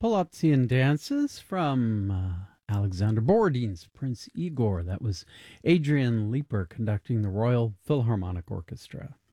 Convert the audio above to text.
Polotzian dances from Alexander Borodin's Prince Igor. That was Adrian Leeper conducting the Royal Philharmonic Orchestra.